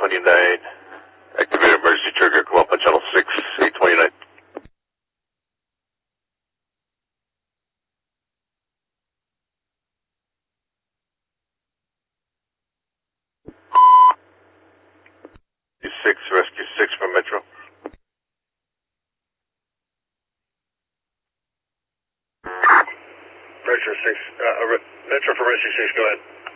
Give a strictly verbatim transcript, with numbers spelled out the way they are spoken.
twenty-nine. Activate emergency trigger. Come up on channel six, eight twenty-nine. six, rescue six from Metro. Metro six, uh, Metro for rescue six, go ahead.